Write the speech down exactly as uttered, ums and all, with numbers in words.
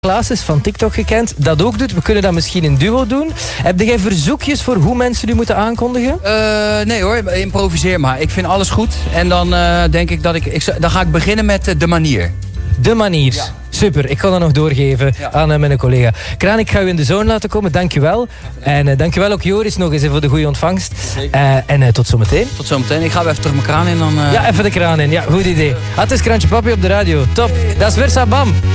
Klaas is van TikTok gekend, dat ook doet. We kunnen dat misschien in duo doen. Heb jij verzoekjes voor hoe mensen u moeten aankondigen? Uh, nee hoor, improviseer maar. Ik vind alles goed. En dan uh, denk ik dat ik, ik... Dan ga ik beginnen met uh, de manier. De manier. Ja. Super, ik kan dat nog doorgeven ja. aan uh, mijn collega. Kraan, ik ga u in de zone laten komen. Dankjewel. En uh, dankjewel ook Joris nog eens voor de goede ontvangst. Uh, en uh, tot zometeen. Tot zometeen. Ik ga even terug mijn kraan in. Dan, uh... Ja, even de kraan in. Ja, goed idee. Ah, het is Kraantje Papi op de radio. Top. Dat is Versa Bam.